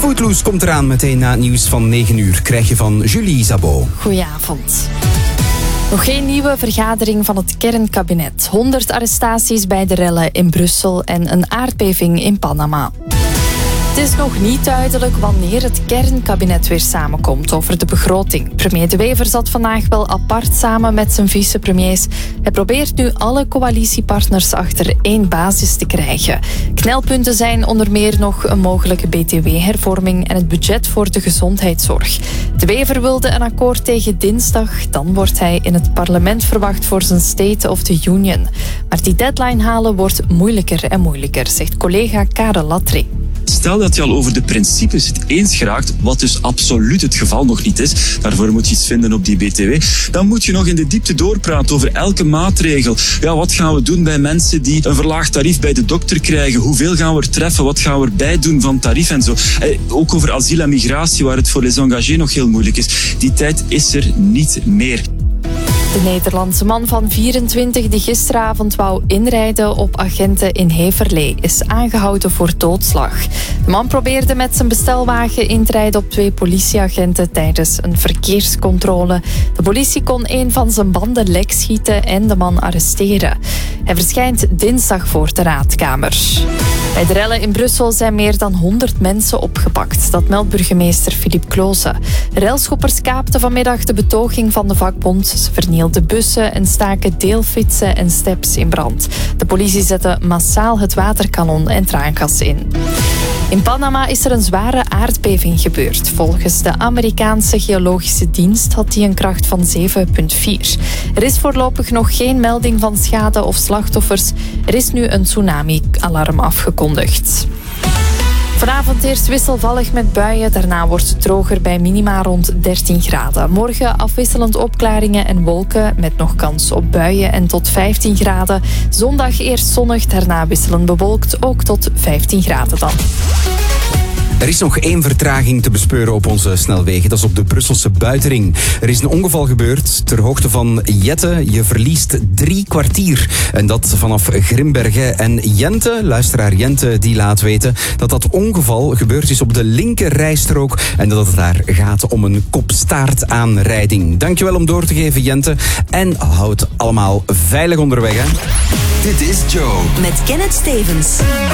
Footloose komt eraan meteen na het nieuws van 9 uur. Krijg je van Julie Zabot. Goedenavond. Nog geen nieuwe vergadering van het kernkabinet. 100 arrestaties bij de rellen in Brussel en een aardbeving in Panama. Het is nog niet duidelijk wanneer het kernkabinet weer samenkomt over de begroting. Premier De Wever zat vandaag wel apart samen met zijn vicepremiers. Hij probeert nu alle coalitiepartners achter één basis te krijgen. Knelpunten zijn onder meer nog een mogelijke BTW-hervorming en het budget voor de gezondheidszorg. De Wever wilde een akkoord tegen dinsdag. Dan wordt hij in het parlement verwacht voor zijn State of the Union. Maar die deadline halen wordt moeilijker en moeilijker, zegt collega Karel Latry. Stel dat je al over de principes het eens geraakt, wat dus absoluut het geval nog niet is, daarvoor moet je iets vinden op die BTW, dan moet je nog in de diepte doorpraten over elke maatregel. Ja, wat gaan we doen bij mensen die een verlaagd tarief bij de dokter krijgen? Hoeveel gaan we er treffen? Wat gaan we erbij doen van tarief en zo? Ook over asiel en migratie, waar het voor les engagés nog heel moeilijk is. Die tijd is er niet meer. De Nederlandse man van 24 die gisteravond wou inrijden op agenten in Heverlee is aangehouden voor doodslag. De man probeerde met zijn bestelwagen in te rijden op 2 politieagenten tijdens een verkeerscontrole. De politie kon een van zijn banden lek schieten en de man arresteren. Hij verschijnt dinsdag voor de raadkamer. Bij de rellen in Brussel zijn meer dan 100 mensen opgepakt. Dat meldt burgemeester Philippe Kloze. Relschoppers kaapten vanmiddag de betoging van de vakbond. Ze vernielden bussen en staken deelfietsen en steps in brand. De politie zette massaal het waterkanon en traangas in. In Panama is er een zware aardbeving gebeurd. Volgens de Amerikaanse Geologische Dienst had die een kracht van 7,4. Er is voorlopig nog geen melding van schade of slachtoffers. Er is nu een tsunami-alarm afgekondigd. Vanavond eerst wisselvallig met buien. Daarna wordt het droger bij minima rond 13 graden. Morgen afwisselend opklaringen en wolken met nog kans op buien en tot 15 graden. Zondag eerst zonnig, daarna wisselend bewolkt, ook tot 15 graden dan. Er is nog 1 vertraging te bespeuren op onze snelwegen. Dat is op de Brusselse Buitenring. Er is een ongeval gebeurd ter hoogte van Jette. Je verliest 3 kwartier. En dat vanaf Grimbergen. En Jente, luisteraar Jente, die laat weten dat dat ongeval gebeurd is op de linker rijstrook. En dat het daar gaat om een kopstaartaanrijding. Dankjewel om door te geven, Jente. En houd allemaal veilig onderweg, hè. Dit is Joe. Met Kenneth Stevens.